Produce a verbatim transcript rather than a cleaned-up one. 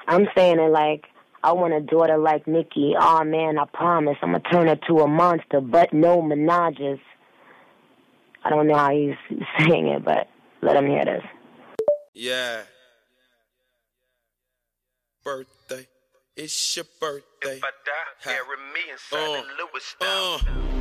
I'm saying it like, I want a daughter like Nicki. Oh man, I promise I'm gonna turn her to a monster, but no menages. I don't know how he's saying it, but let him hear this. Yeah. Birthday. It's your birthday. If I die, bury me inside uh, the Louis style. Uh.